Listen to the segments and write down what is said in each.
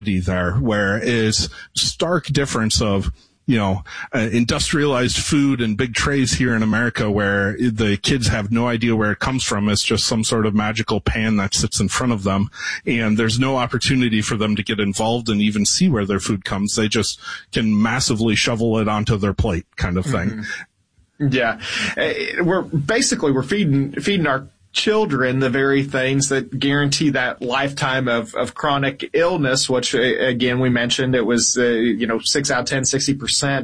there, where is stark difference of, industrialized food and big trays here in America where the kids have no idea where it comes from. It's just some sort of magical pan that sits in front of them, and there's no opportunity for them to get involved and even see where their food comes. They just can massively shovel it onto their plate, kind of thing. Mm-hmm. Yeah. We're feeding our children the very things that guarantee that lifetime of chronic illness, which again we mentioned it was 6 out of 10, 60%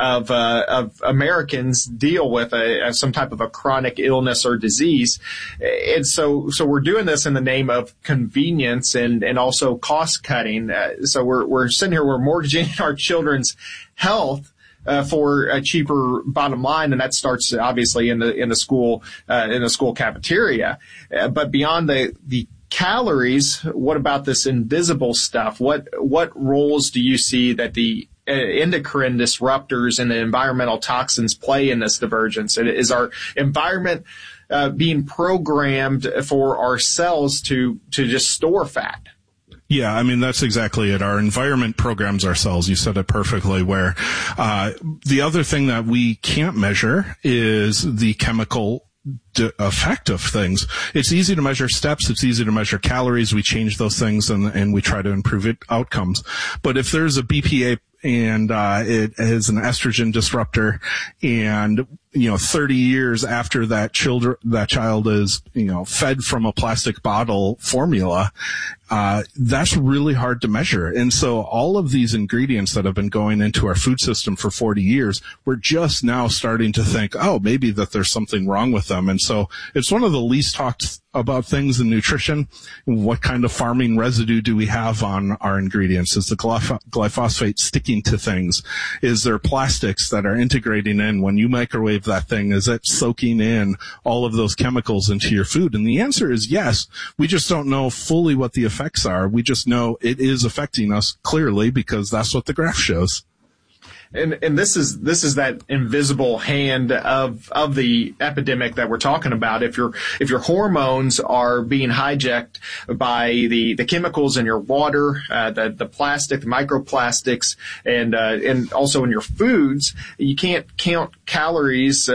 of Americans deal with some type of a chronic illness or disease, and so we're doing this in the name of convenience and also cost cutting. So we're sitting here, we're mortgaging our children's health for a cheaper bottom line, and that starts obviously in the school cafeteria. But beyond the calories, what about this invisible stuff? What roles do you see that the endocrine disruptors and the environmental toxins play in this divergence? Is our environment being programmed for our cells to just store fat? Yeah, I mean, that's exactly it. Our environment programs our cells. You said it perfectly, where the other thing that we can't measure is the chemical effect of things. It's easy to measure steps. It's easy to measure calories. We change those things and we try to improve outcomes. But if there's a BPA and it is an estrogen disruptor, and 30 years after that child is fed from a plastic bottle formula, that's really hard to measure. And so all of these ingredients that have been going into our food system for 40 years, we're just now starting to think, oh, maybe that there's something wrong with them. And so it's one of the least talked about things in nutrition. What kind of farming residue do we have on our ingredients? Is the glyphosate sticking to things? Is there plastics that are integrating in when you microwave that thing? Is it soaking in all of those chemicals into your food? And the answer is yes. We just don't know fully what the effects are. We just know it is affecting us clearly because that's what the graph shows. And this is that invisible hand of the epidemic that we're talking about. If your hormones are being hijacked by the chemicals in your water, the plastic, the microplastics, and also in your foods, you can't count calories,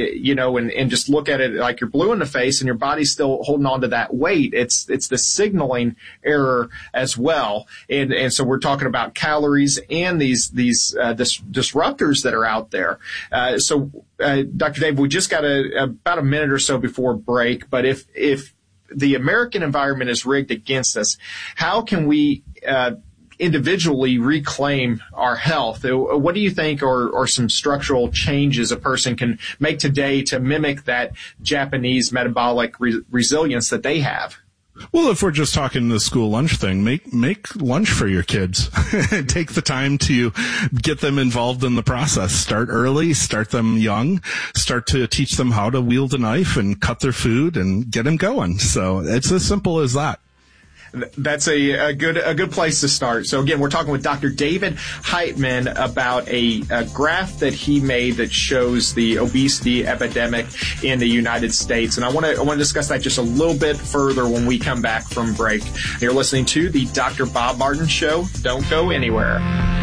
and just look at it like you're blue in the face, and your body's still holding on to that weight. It's the signaling error as well, and so we're talking about calories and these disruptors that are out there. So Dr. Dave, we just got about a minute or so before break, but if the American environment is rigged against us, how can we individually reclaim our health? What do you think are some structural changes a person can make today to mimic that Japanese metabolic resilience that they have? Well, if we're just talking the school lunch thing, make lunch for your kids. Take the time to get them involved in the process. Start early, start them young, start to teach them how to wield a knife and cut their food and get them going. So it's as simple as that. That's a good place to start. So again, we're talking with Dr. David Heitman about a graph that he made that shows the obesity epidemic in the United States. And I want to discuss that just a little bit further when we come back from break. You're listening to the Dr. Bob Martin Show. Don't go anywhere.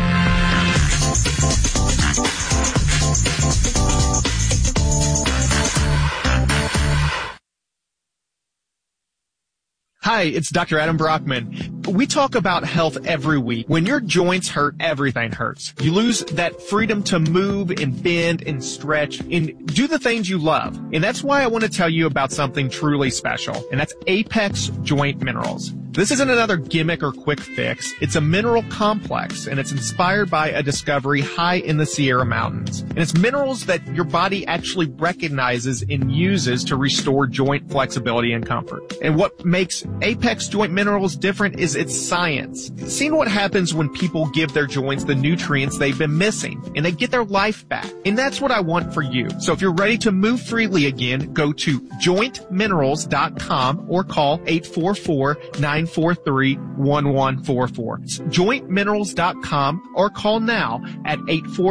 Hi, it's Dr. Adam Brockman. We talk about health every week. When your joints hurt, everything hurts. You lose that freedom to move and bend and stretch and do the things you love. And that's why I want to tell you about something truly special, and that's Apex Joint Minerals. This isn't another gimmick or quick fix. It's a mineral complex, and it's inspired by a discovery high in the Sierra Mountains. And it's minerals that your body actually recognizes and uses to restore joint flexibility and comfort. And what makes Apex Joint Minerals different is its science. Seeing what happens when people give their joints the nutrients they've been missing, and they get their life back. And that's what I want for you. So if you're ready to move freely again, go to jointminerals.com or call 844-943-1144. It's jointminerals.com or call now at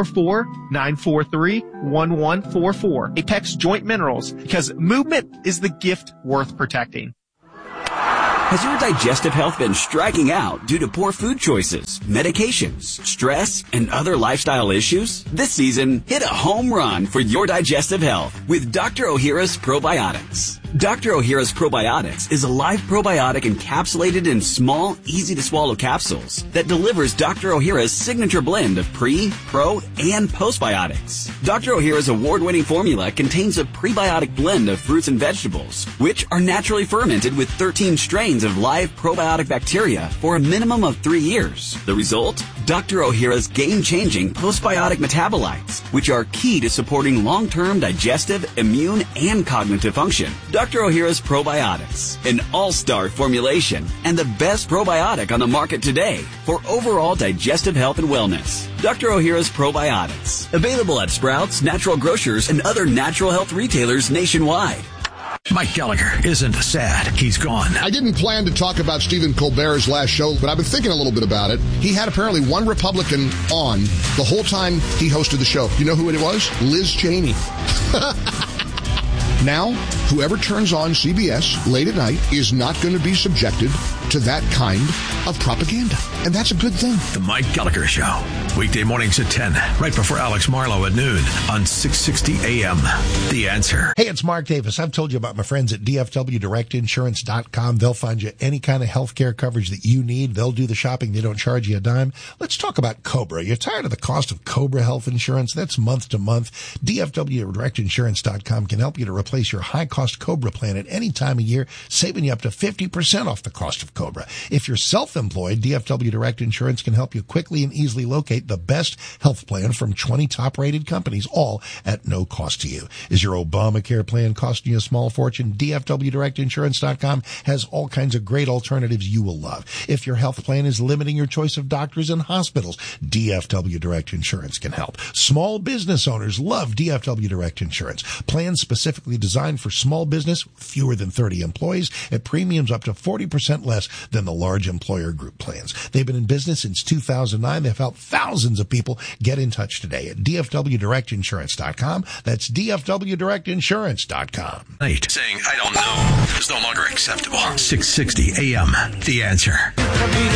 844-943-1144. Apex Joint Minerals, because movement is the gift worth protecting. Has your digestive health been striking out due to poor food choices, medications, stress, and other lifestyle issues? This season, hit a home run for your digestive health with Dr. Ohhira's Probiotics. Dr. Ohhira's Probiotics is a live probiotic encapsulated in small, easy-to-swallow capsules that delivers Dr. Ohhira's signature blend of pre, pro, and postbiotics. Dr. Ohhira's award-winning formula contains a prebiotic blend of fruits and vegetables, which are naturally fermented with 13 strains of live probiotic bacteria for a minimum of 3 years. The result? Dr. Ohhira's game-changing postbiotic metabolites, which are key to supporting long-term digestive, immune, and cognitive function. Dr. Ohhira's Probiotics, an all-star formulation and the best probiotic on the market today for overall digestive health and wellness. Dr. Ohhira's Probiotics, available at Sprouts, Natural Grocers, and other natural health retailers nationwide. Mike Gallagher isn't sad. He's gone. I didn't plan to talk about Stephen Colbert's last show, but I've been thinking a little bit about it. He had apparently one Republican on the whole time he hosted the show. You know who it was? Liz Cheney. Now, whoever turns on CBS late at night is not going to be subjected to that kind of propaganda. And that's a good thing. The Mike Gallagher Show. Weekday mornings at 10, right before Alex Marlowe at noon on 660 AM. The Answer. Hey, it's Mark Davis. I've told you about my friends at DFWDirectInsurance.com. They'll find you any kind of health care coverage that you need. They'll do the shopping. They don't charge you a dime. Let's talk about Cobra. You're tired of the cost of Cobra health insurance? That's month to month. DFWDirectInsurance.com can help you to replace your high-cost Cobra plan at any time of year, saving you up to 50% off the cost of Cobra. If you're self-employed, DFW Direct Insurance can help you quickly and easily locate the best health plan from 20 top-rated companies, all at no cost to you. Is your Obamacare plan costing you a small fortune? DFWDirectInsurance.com has all kinds of great alternatives you will love. If your health plan is limiting your choice of doctors and hospitals, DFW Direct Insurance can help. Small business owners love DFW Direct Insurance. Plans specifically designed for small business, fewer than 30 employees, at premiums up to 40% less than the large employer group plans. They've been in business since 2009. They've helped thousands of people. Get in touch today at DFWDirectInsurance.com. That's DFWDirectInsurance.com. Saying, I don't know, is no longer acceptable. 660 AM. The Answer.